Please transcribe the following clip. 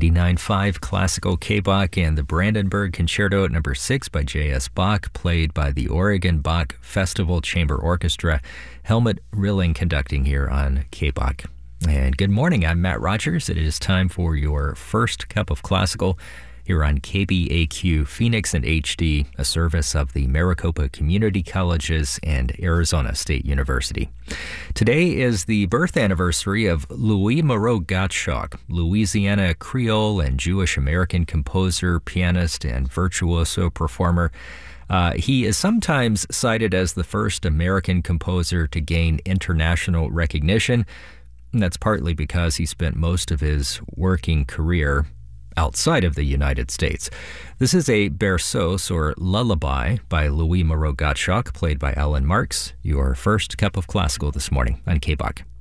99.5 Classical K-Bach and the Brandenburg Concerto No. 6 by J.S. Bach, played by the Oregon Bach Festival Chamber Orchestra. Helmut Rilling conducting here on K-Bach. And good morning, I'm Matt Rogers. It is time for your first cup of classical here on KBAQ Phoenix and HD, a service of the Maricopa Community Colleges and Arizona State University. Today is the birth anniversary of Louis Moreau Gottschalk, Louisiana Creole and Jewish American composer, pianist, and virtuoso performer. He is sometimes cited as the first American composer to gain international recognition. And that's partly because he spent most of his working career outside of the United States. This is a berceuse, or lullaby, by Louis Moreau Gottschalk, played by Alan Marks. Your first cup of classical this morning on K-Bach.